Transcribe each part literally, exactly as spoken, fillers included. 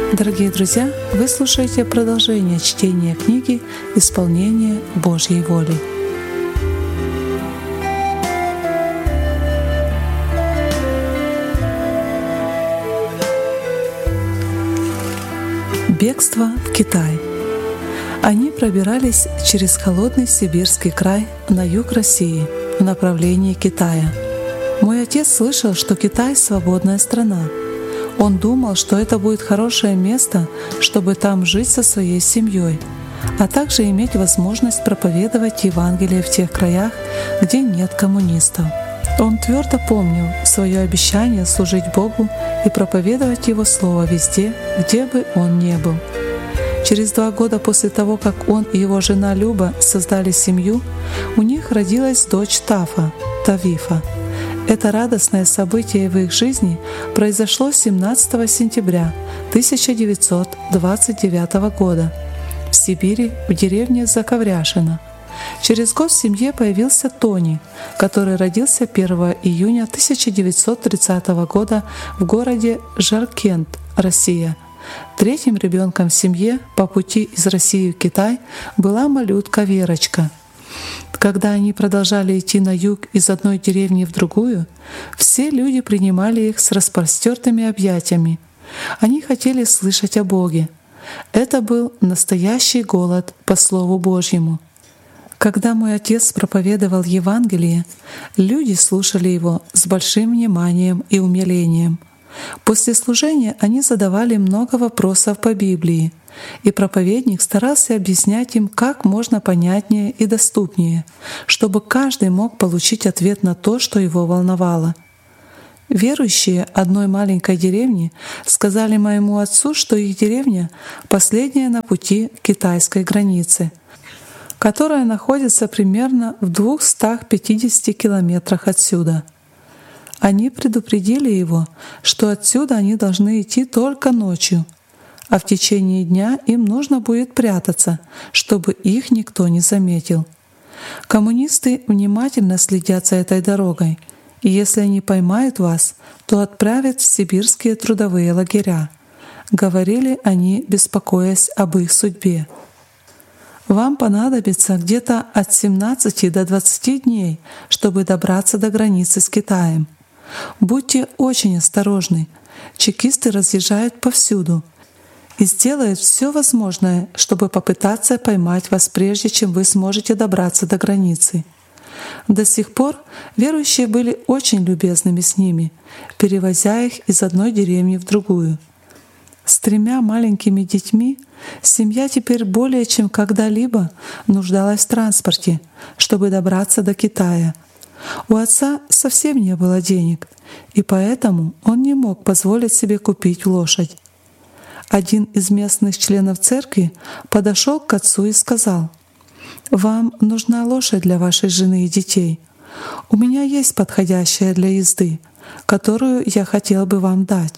Дорогие друзья, вы слушаете продолжение чтения книги «Исполнение Божьей воли». Бегство в Китай. Они пробирались через холодный сибирский край на юг России в направлении Китая. Мой отец слышал, что Китай — свободная страна. Он думал, что это будет хорошее место, чтобы там жить со своей семьей, а также иметь возможность проповедовать Евангелие в тех краях, где нет коммунистов. Он твердо помнил свое обещание служить Богу и проповедовать Его Слово везде, где бы он ни был. Через два года после того, как он и его жена Люба создали семью, у них родилась дочь Тафа, Тавифа. Это радостное событие в их жизни произошло семнадцатого сентября тысяча девятьсот двадцать девятого года в Сибири, в деревне Заковряшино. Через год в семье появился Тони, который родился первого июня тысяча девятьсот тридцатого года в городе Жаркент, Россия. Третьим ребенком в семье по пути из России в Китай была малютка Верочка. Когда они продолжали идти на юг из одной деревни в другую, все люди принимали их с распростертыми объятиями. Они хотели слышать о Боге. Это был настоящий голод по Слову Божьему. Когда мой отец проповедовал Евангелие, люди слушали его с большим вниманием и умилением. После служения они задавали много вопросов по Библии, и проповедник старался объяснять им как можно понятнее и доступнее, чтобы каждый мог получить ответ на то, что его волновало. Верующие одной маленькой деревни сказали моему отцу, что их деревня — последняя на пути к китайской границе, которая находится примерно в двухстах пятидесяти километрах отсюда. Они предупредили его, что отсюда они должны идти только ночью, а в течение дня им нужно будет прятаться, чтобы их никто не заметил. Коммунисты внимательно следят за этой дорогой, и если они поймают вас, то отправят в сибирские трудовые лагеря, — говорили они, беспокоясь об их судьбе. Вам понадобится где-то от семнадцати до двадцати дней, чтобы добраться до границы с Китаем. Будьте очень осторожны. Чекисты разъезжают повсюду и сделают все возможное, чтобы попытаться поймать вас прежде, чем вы сможете добраться до границы. До сих пор верующие были очень любезными с ними, перевозя их из одной деревни в другую. С тремя маленькими детьми семья теперь более чем когда-либо нуждалась в транспорте, чтобы добраться до Китая. У отца совсем не было денег, и поэтому он не мог позволить себе купить лошадь. Один из местных членов церкви подошел к отцу и сказал: «Вам нужна лошадь для вашей жены и детей. У меня есть подходящая для езды, которую я хотел бы вам дать.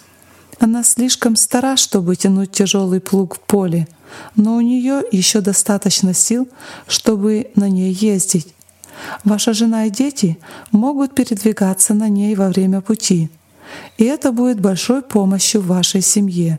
Она слишком стара, чтобы тянуть тяжелый плуг в поле, но у нее еще достаточно сил, чтобы на ней ездить. Ваша жена и дети могут передвигаться на ней во время пути, и это будет большой помощью в вашей семье».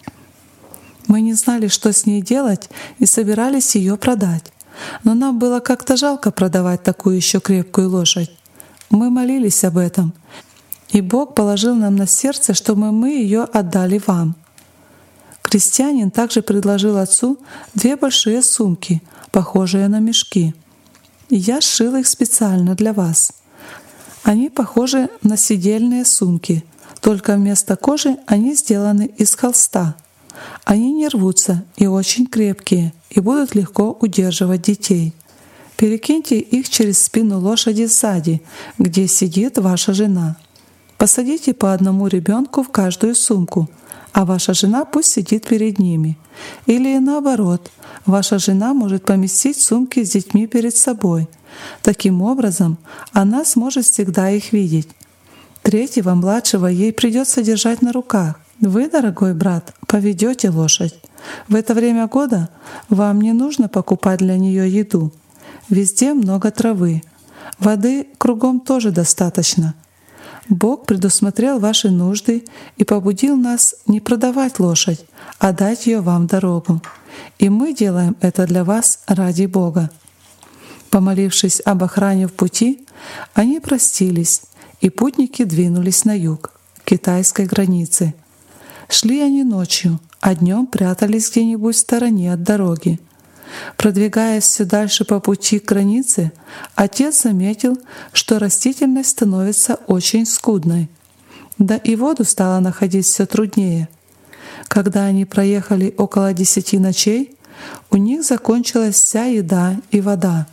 Мы не знали, что с ней делать, и собирались ее продать, но нам было как-то жалко продавать такую еще крепкую лошадь. Мы молились об этом, и Бог положил нам на сердце, чтобы мы ее отдали вам. Крестьянин также предложил отцу две большие сумки, похожие на мешки. Я сшил их специально для вас. Они похожи на сидельные сумки, только вместо кожи они сделаны из холста. Они не рвутся и очень крепкие, и будут легко удерживать детей. Перекиньте их через спину лошади сзади, где сидит ваша жена. Посадите по одному ребенку в каждую сумку, а ваша жена пусть сидит перед ними. Или наоборот, ваша жена может поместить сумки с детьми перед собой. Таким образом, она сможет всегда их видеть. Третьего, младшего, ей придется держать на руках. Вы, дорогой брат, поведете лошадь. В это время года вам не нужно покупать для нее еду. Везде много травы. Воды кругом тоже достаточно. Бог предусмотрел ваши нужды и побудил нас не продавать лошадь, а дать ее вам в дорогу. И мы делаем это для вас ради Бога». Помолившись об охране в пути, они простились, и путники двинулись на юг, к китайской границе. Шли они ночью, а днем прятались где-нибудь в стороне от дороги. Продвигаясь все дальше по пути к границе, отец заметил, что растительность становится очень скудной. Да и воду стало находить все труднее. Когда они проехали около десяти ночей, у них закончилась вся еда и вода.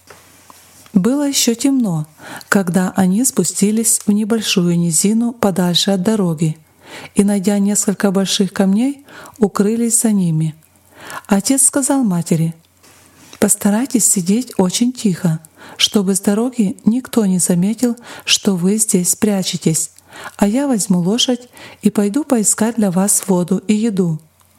Было еще темно, когда они спустились в небольшую низину подальше от дороги и, найдя несколько больших камней, укрылись за ними. Отец сказал матери: «Постарайтесь сидеть очень тихо, чтобы с дороги никто не заметил, что вы здесь прячетесь, а я возьму лошадь и пойду поискать для вас воду и еду».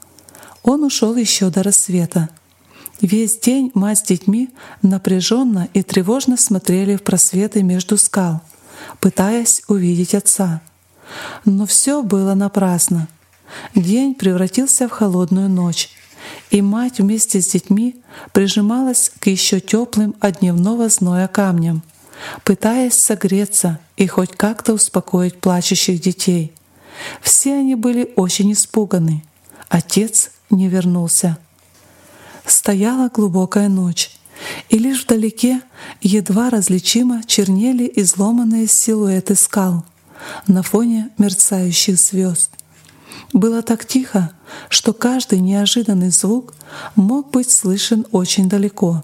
Он ушел еще до рассвета. Весь день мать с детьми напряженно и тревожно смотрели в просветы между скал, пытаясь увидеть отца. Но все было напрасно. День превратился в холодную ночь, и мать вместе с детьми прижималась к еще теплым от дневного зноя камням, пытаясь согреться и хоть как-то успокоить плачущих детей. Все они были очень испуганы. Отец не вернулся. Стояла глубокая ночь, и лишь вдалеке едва различимо чернели изломанные силуэты скал на фоне мерцающих звезд. Было так тихо, что каждый неожиданный звук мог быть слышен очень далеко.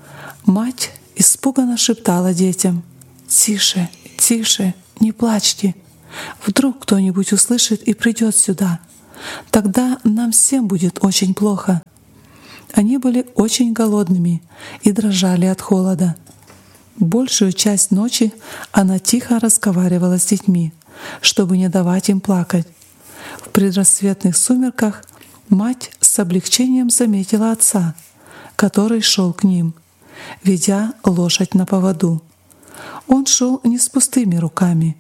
Мать испуганно шептала детям: «Тише, тише, не плачьте. Вдруг кто-нибудь услышит и придет сюда. Тогда нам всем будет очень плохо». Они были очень голодными и дрожали от холода. Большую часть ночи она тихо разговаривала с детьми, чтобы не давать им плакать. В предрассветных сумерках мать с облегчением заметила отца, который шел к ним, ведя лошадь на поводу. Он шел не с пустыми руками.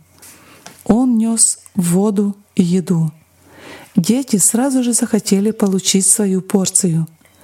Он нес воду и еду. Дети сразу же захотели получить свою порцию.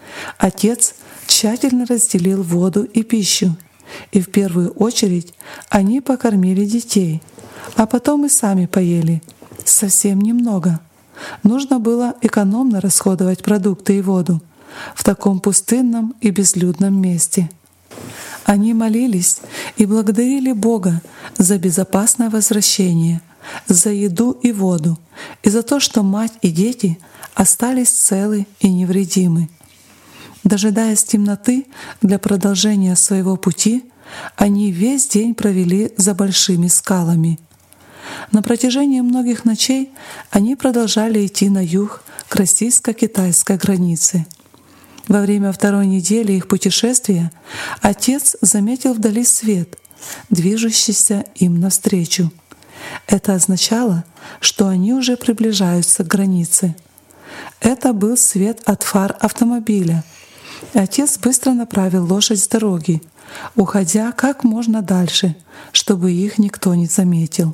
Отец тщательно разделил воду и пищу, и в первую очередь они покормили детей, а потом и сами поели. Совсем немного. Нужно было экономно расходовать продукты и воду в таком пустынном и безлюдном месте. Они молились и благодарили Бога за безопасное возвращение, за еду и воду, и за то, что мать и дети остались целы и невредимы. Дожидаясь темноты для продолжения своего пути, они весь день провели за большими скалами. На протяжении многих ночей они продолжали идти на юг к российско-китайской границе. Во время второй недели их путешествия отец заметил вдали свет, движущийся им навстречу. Это означало, что они уже приближаются к границе. Это был свет от фар автомобиля. Отец быстро направил лошадь с дороги, уходя как можно дальше, чтобы их никто не заметил.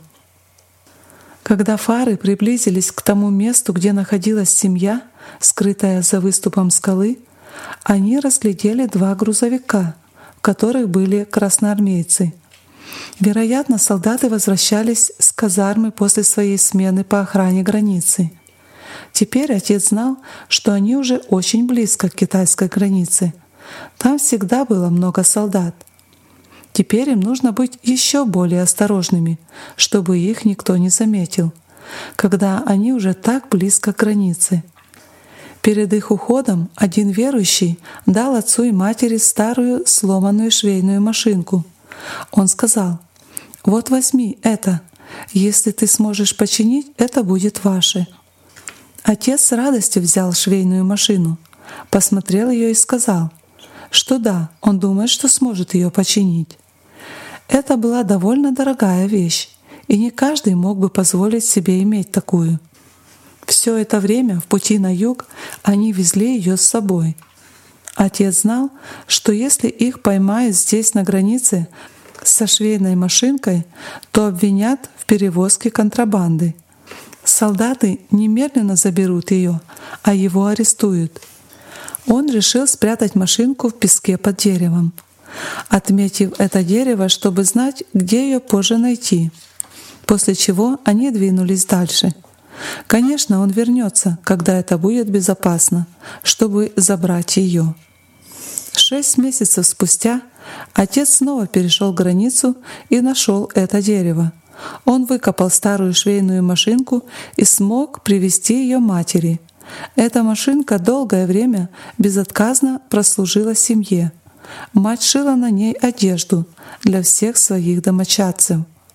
Когда фары приблизились к тому месту, где находилась семья, скрытая за выступом скалы, они разглядели два грузовика, в которых были красноармейцы. Вероятно, солдаты возвращались с казармы после своей смены по охране границы. Теперь отец знал, что они уже очень близко к китайской границе. Там всегда было много солдат. Теперь им нужно быть еще более осторожными, чтобы их никто не заметил, когда они уже так близко к границе. Перед их уходом один верующий дал отцу и матери старую сломанную швейную машинку. Он сказал: «Вот возьми это. Если ты сможешь починить, это будет ваше». Отец с радостью взял швейную машину, посмотрел ее и сказал, что да, он думает, что сможет ее починить. Это была довольно дорогая вещь, и не каждый мог бы позволить себе иметь такую. Все это время в пути на юг они везли ее с собой. Отец знал, что если их поймают здесь на границе, со швейной машинкой, то обвинят в перевозке контрабанды. Солдаты немедленно заберут ее, а его арестуют. Он решил спрятать машинку в песке под деревом, отметив это дерево, чтобы знать, где ее позже найти. После чего они двинулись дальше. Конечно, он вернется, когда это будет безопасно, чтобы забрать ее. Шесть месяцев спустя отец снова перешел границу и нашел это дерево. Он выкопал старую швейную машинку и смог привезти ее матери. Эта машинка долгое время безотказно прослужила семье. Мать шила на ней одежду для всех своих домочадцев.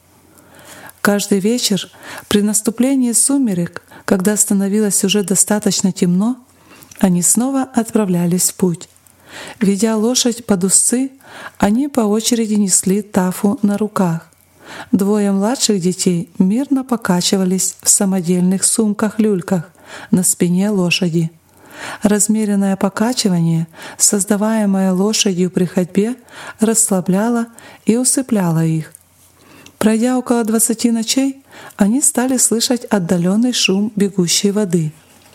Каждый вечер при наступлении сумерек, когда становилось уже достаточно темно, они снова отправлялись в путь. Ведя лошадь под узцы, они по очереди несли Тафу на руках. Двое младших детей мирно покачивались в самодельных сумках-люльках на спине лошади. Размеренное покачивание, создаваемое лошадью при ходьбе, расслабляло и усыпляло их. Пройдя около двадцати ночей, они стали слышать отдаленный шум бегущей воды.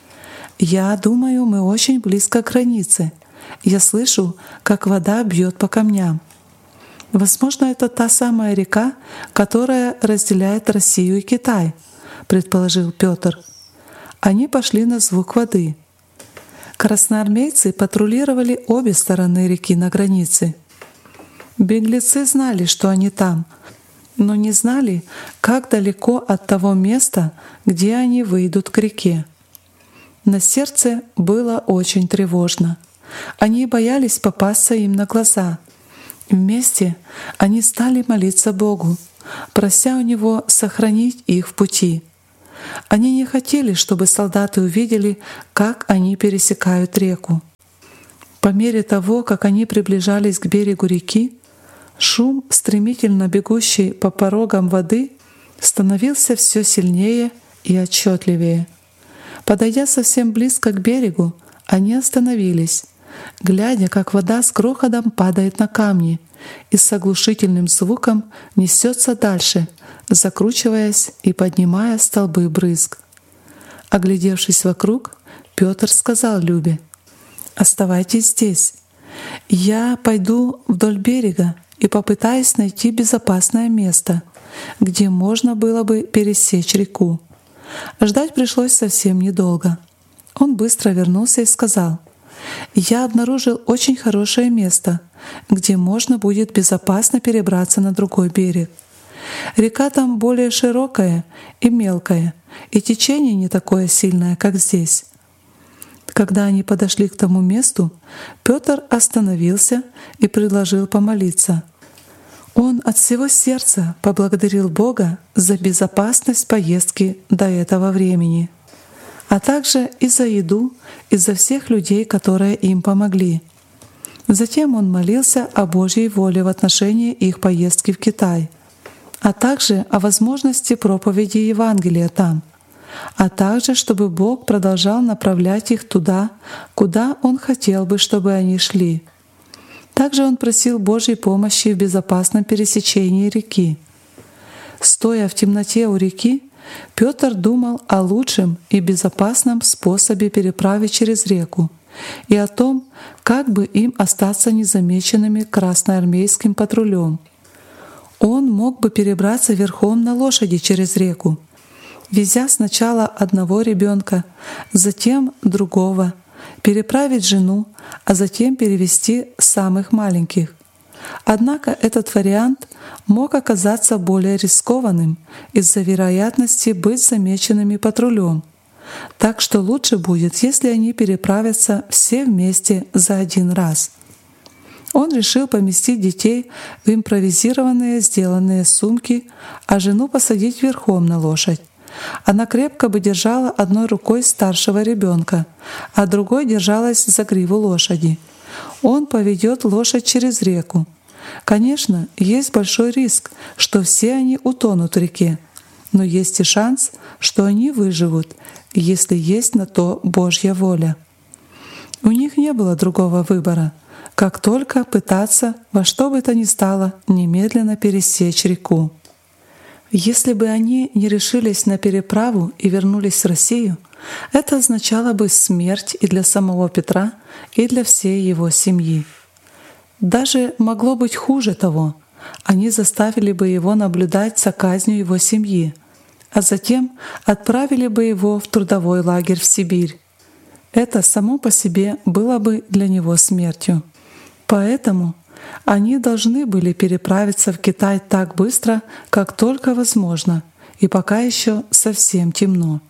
«Я думаю, мы очень близко к границе. Я слышу, как вода бьет по камням. Возможно, это та самая река, которая разделяет Россию и Китай», — предположил Петр. Они пошли на звук воды. Красноармейцы патрулировали обе стороны реки на границе. Беглецы знали, что они там, но не знали, как далеко от того места, где они выйдут к реке. На сердце было очень тревожно. Они боялись попасться им на глаза. Вместе они стали молиться Богу, прося у Него сохранить их в пути. Они не хотели, чтобы солдаты увидели, как они пересекают реку. По мере того, как они приближались к берегу реки, шум, стремительно бегущий по порогам воды, становился все сильнее и отчетливее. Подойдя совсем близко к берегу, они остановились, глядя, как вода с грохотом падает на камни и с оглушительным звуком несется дальше, закручиваясь и поднимая столбы брызг. Оглядевшись вокруг, Петр сказал Любе: «Оставайтесь здесь. Я пойду вдоль берега и попытаюсь найти безопасное место, где можно было бы пересечь реку». Ждать пришлось совсем недолго. Он быстро вернулся и сказал: «Я обнаружил очень хорошее место, где можно будет безопасно перебраться на другой берег. Река там более широкая и мелкая, и течение не такое сильное, как здесь». Когда они подошли к тому месту, Петр остановился и предложил помолиться. Он от всего сердца поблагодарил Бога за безопасность поездки до этого времени, а также и за еду, и за всех людей, которые им помогли. Затем он молился о Божьей воле в отношении их поездки в Китай, а также о возможности проповеди Евангелия там, а также чтобы Бог продолжал направлять их туда, куда Он хотел бы, чтобы они шли. Также он просил Божьей помощи в безопасном пересечении реки. Стоя в темноте у реки, Петр думал о лучшем и безопасном способе переправы через реку и о том, как бы им остаться незамеченными красноармейским патрулем. Он мог бы перебраться верхом на лошади через реку, везя сначала одного ребенка, затем другого, переправить жену, а затем перевести самых маленьких. Однако этот вариант мог оказаться более рискованным из-за вероятности быть замеченными патрулем. Так что лучше будет, если они переправятся все вместе за один раз. Он решил поместить детей в импровизированные сделанные сумки, а жену посадить верхом на лошадь. Она крепко бы держала одной рукой старшего ребенка, а другой держалась за гриву лошади. Он поведет лошадь через реку. Конечно, есть большой риск, что все они утонут в реке, но есть и шанс, что они выживут, если есть на то Божья воля. У них не было другого выбора, как только пытаться во что бы то ни стало немедленно пересечь реку. Если бы они не решились на переправу и вернулись в Россию, это означало бы смерть и для самого Петра, и для всей его семьи. Даже могло быть хуже того. Они заставили бы его наблюдать за казнью его семьи, а затем отправили бы его в трудовой лагерь в Сибирь. Это само по себе было бы для него смертью. Поэтому они должны были переправиться в Китай так быстро, как только возможно, и пока еще совсем темно.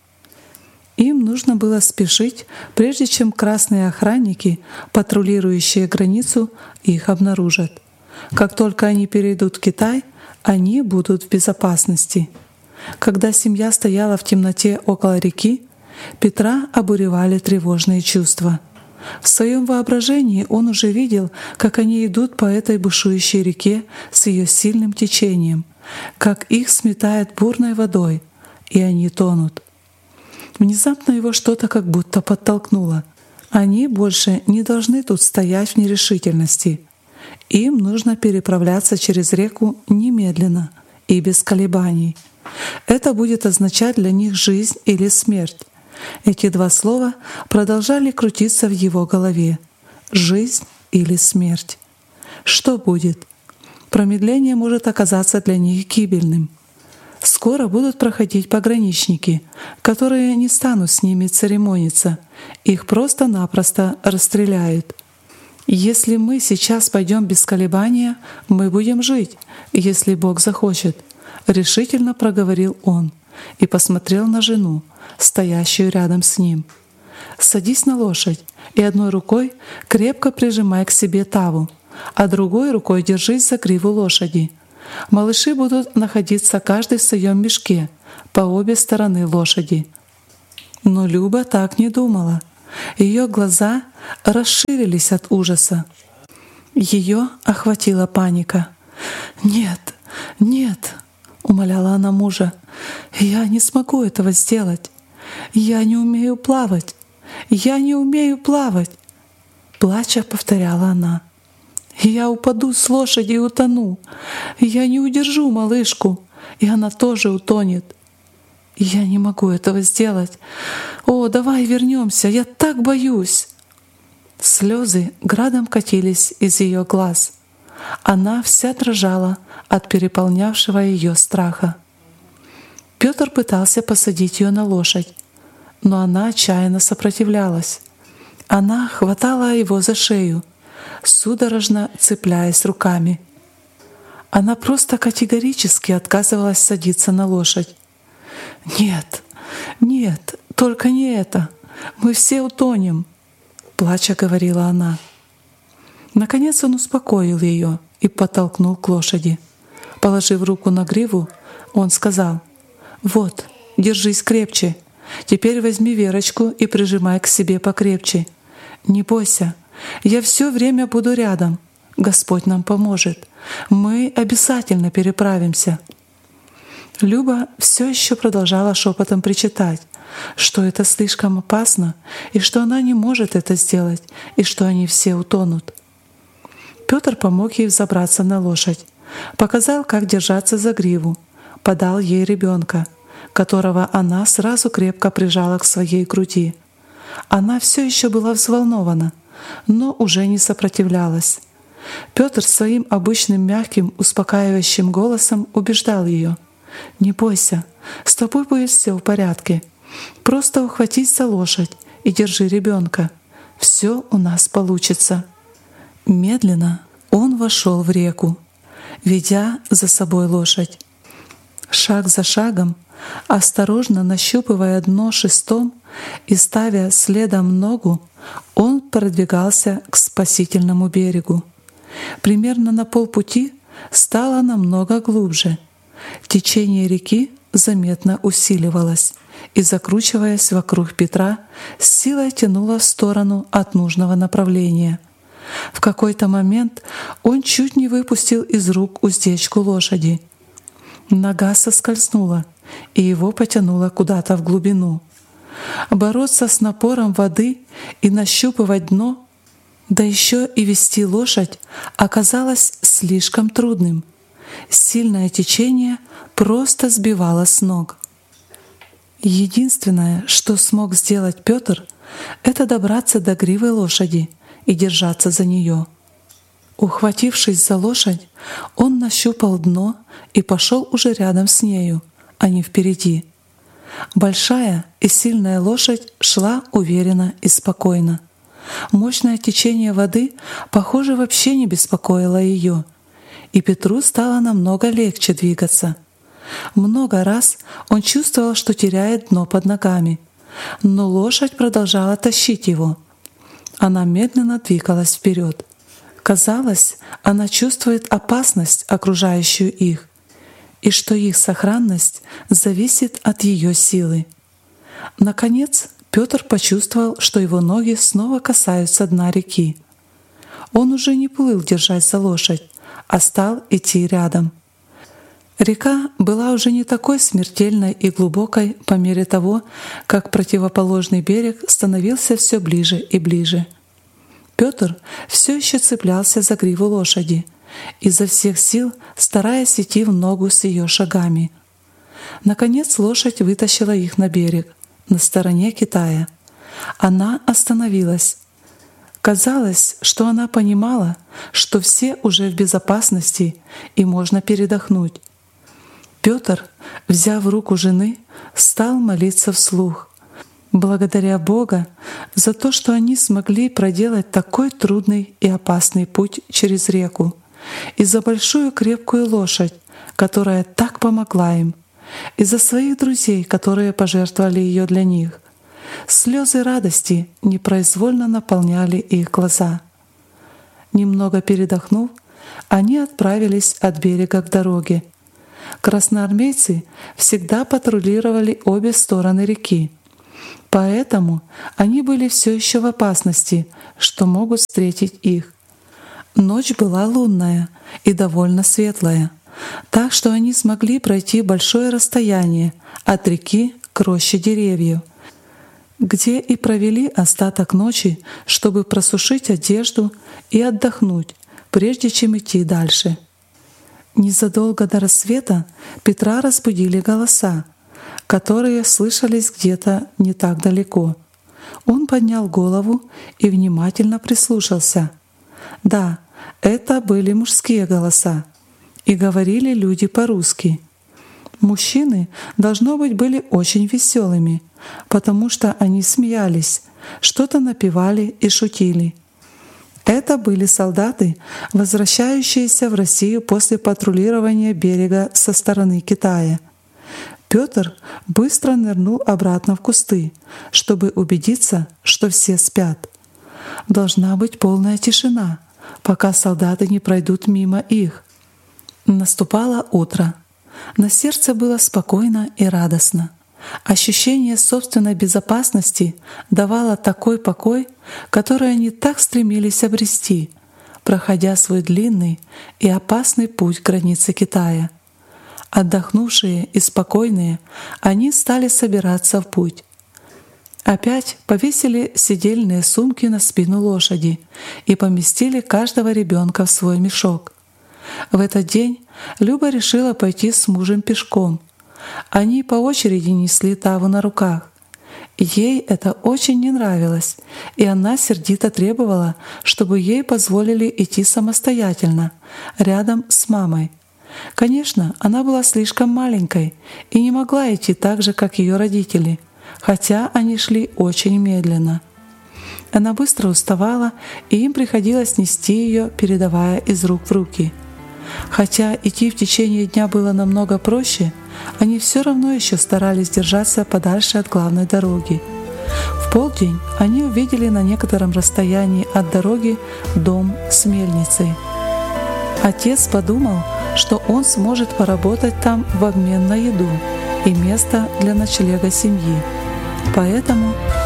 Им нужно было спешить, прежде чем красные охранники, патрулирующие границу, их обнаружат. Как только они перейдут в Китай, они будут в безопасности. Когда семья стояла в темноте около реки, Петра обуревали тревожные чувства. В своем воображении он уже видел, как они идут по этой бушующей реке с ее сильным течением, как их сметает бурной водой, и они тонут. Внезапно его что-то как будто подтолкнуло. Они больше не должны тут стоять в нерешительности. Им нужно переправляться через реку немедленно и без колебаний. Это будет означать для них жизнь или смерть. Эти два слова продолжали крутиться в его голове. Жизнь или смерть. Что будет? Промедление может оказаться для них гибельным. Скоро будут проходить пограничники, которые не станут с ними церемониться. Их просто-напросто расстреляют. Если мы сейчас пойдем без колебания, мы будем жить, если Бог захочет, — решительно проговорил он и посмотрел на жену, стоящую рядом с ним. «Садись на лошадь и одной рукой крепко прижимай к себе Таву, а другой рукой держись за гриву лошади. Малыши будут находиться каждый в своем мешке по обе стороны лошади». Но Люба так не думала. Ее глаза расширились от ужаса. Ее охватила паника. «Нет, нет!» — умоляла она мужа. «Я не смогу этого сделать. Я не умею плавать. Я не умею плавать!» Плача повторяла она. «Я упаду с лошади и утону. Я не удержу малышку, и она тоже утонет. Я не могу этого сделать. О, давай вернемся, я так боюсь!» Слезы градом катились из ее глаз. Она вся дрожала от переполнявшего ее страха. Петр пытался посадить ее на лошадь, но она отчаянно сопротивлялась. Она хватала его за шею, судорожно цепляясь руками. Она просто категорически отказывалась садиться на лошадь. «Нет, нет, только не это. Мы все утонем», — плача говорила она. Наконец он успокоил ее и подтолкнул к лошади. Положив руку на гриву, он сказал: «Вот, держись крепче. Теперь возьми Верочку и прижимай к себе покрепче. Не бойся, я все время буду рядом. Господь нам поможет. Мы обязательно переправимся». Люба все еще продолжала шепотом причитать, что это слишком опасно, и что она не может это сделать, и что они все утонут. Петр помог ей взобраться на лошадь, показал, как держаться за гриву, подал ей ребенка, которого она сразу крепко прижала к своей груди. Она все еще была взволнована, но уже не сопротивлялась. Петр своим обычным мягким, успокаивающим голосом убеждал ее: «Не бойся, с тобой будет все в порядке. Просто ухватись за лошадь и держи ребенка. Все у нас получится». Медленно он вошел в реку, ведя за собой лошадь. Шаг за шагом, осторожно нащупывая дно шестом и ставя следом ногу, он продвигался к спасительному берегу. Примерно на полпути стало намного глубже. Течение реки заметно усиливалось и, закручиваясь вокруг Петра, с силой тянуло в сторону от нужного направления. В какой-то момент он чуть не выпустил из рук уздечку лошади. Нога соскользнула, и его потянуло куда-то в глубину. Бороться с напором воды и нащупывать дно Да еще и вести лошадь оказалось слишком трудным. Сильное течение просто сбивало с ног. Единственное, что смог сделать Петр, это добраться до гривы лошади и держаться за нее. Ухватившись за лошадь, он нащупал дно и пошел уже рядом с нею, а не впереди. Большая и сильная лошадь шла уверенно и спокойно. Мощное течение воды, похоже, вообще не беспокоило ее, и Петру стало намного легче двигаться. Много раз он чувствовал, что теряет дно под ногами, но лошадь продолжала тащить его. Она медленно двигалась вперед. Казалось, она чувствует опасность, окружающую их, и что их сохранность зависит от ее силы. Наконец, Петр почувствовал, что его ноги снова касаются дна реки. Он уже не плыл держась за лошадь, а стал идти рядом. Река была уже не такой смертельной и глубокой по мере того, как противоположный берег становился все ближе и ближе. Петр все еще цеплялся за гриву лошади, изо всех сил стараясь идти в ногу с ее шагами. Наконец лошадь вытащила их на берег, на стороне Китая. Она остановилась. Казалось, что она понимала, что все уже в безопасности и можно передохнуть. Петр, взяв руку жены, стал молиться вслух, благодаря Бога за то, что они смогли проделать такой трудный и опасный путь через реку, и за большую крепкую лошадь, которая так помогла им, и за своих друзей, которые пожертвовали ее для них. Слезы радости непроизвольно наполняли их глаза. Немного передохнув, они отправились от берега к дороге. Красноармейцы всегда патрулировали обе стороны реки, поэтому они были все еще в опасности, что могут встретить их. Ночь была лунная и довольно светлая, так что они смогли пройти большое расстояние от реки к роще деревьев, где и провели остаток ночи, чтобы просушить одежду и отдохнуть, прежде чем идти дальше. Незадолго до рассвета Петра разбудили голоса, которые слышались где-то не так далеко. Он поднял голову и внимательно прислушался. Да, это были мужские голоса, и говорили люди по-русски. Мужчины, должно быть, были очень веселыми, потому что они смеялись, что-то напевали и шутили. Это были солдаты, возвращающиеся в Россию после патрулирования берега со стороны Китая. Петр быстро нырнул обратно в кусты, чтобы убедиться, что все спят. Должна быть полная тишина, пока солдаты не пройдут мимо их. Наступало утро. На сердце было спокойно и радостно. Ощущение собственной безопасности давало такой покой, который они так стремились обрести, проходя свой длинный и опасный путь к границе Китая. Отдохнувшие и спокойные, они стали собираться в путь. Опять повесили седельные сумки на спину лошади и поместили каждого ребенка в свой мешок. В этот день Люба решила пойти с мужем пешком. Они по очереди несли Таву на руках. Ей это очень не нравилось, и она сердито требовала, чтобы ей позволили идти самостоятельно, рядом с мамой. Конечно, она была слишком маленькой и не могла идти так же, как ее родители, хотя они шли очень медленно. Она быстро уставала, и им приходилось нести ее, передавая из рук в руки. Хотя идти в течение дня было намного проще, они все равно еще старались держаться подальше от главной дороги. В полдень они увидели на некотором расстоянии от дороги дом с мельницей. Отец подумал, что он сможет поработать там в обмен на еду и место для ночлега семьи. Поэтому